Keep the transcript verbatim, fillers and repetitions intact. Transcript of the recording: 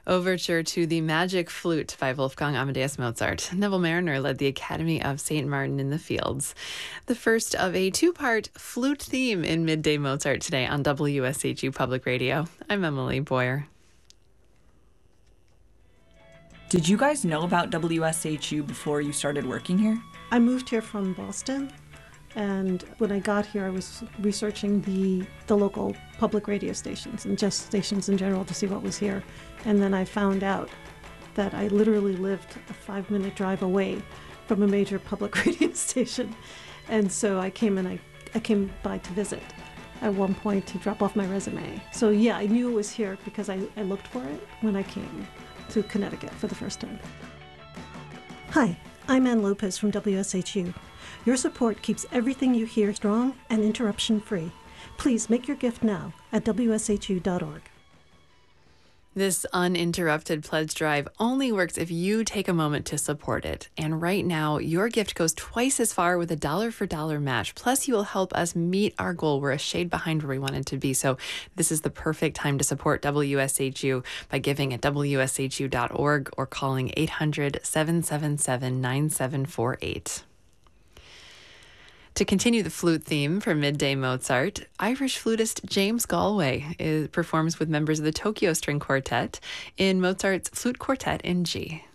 Overture to the Magic Flute by Wolfgang Amadeus Mozart. Neville Mariner led the Academy of Saint Martin in the Fields. The first of a two-part flute theme in Midday Mozart today on W S H U Public Radio. I'm Emily Boyer. Did you guys know about W S H U before you started working here? I moved here from Boston, and when I got here, I was researching the, the local public radio stations and just stations in general to see what was here. And then I found out that I literally lived a five-minute drive away from a major public radio station. And so I came and I, I came by to visit at one point to drop off my resume. So yeah, I knew it was here because I, I looked for it when I came to Connecticut for the first time. Hi, I'm Ann Lopez from W S H U. Your support keeps everything you hear strong and interruption-free. Please make your gift now at W S H U dot org. This uninterrupted pledge drive only works if you take a moment to support it. And right now, your gift goes twice as far with a dollar for dollar match. Plus, you will help us meet our goal. We're a shade behind where we wanted to be. So this is the perfect time to support W S H U by giving at W S H U dot org or calling eight hundred, seven seven seven, nine seven four eight. To continue the flute theme for Midday Mozart, Irish flutist James Galway is, performs with members of the Tokyo String Quartet in Mozart's Flute Quartet in G.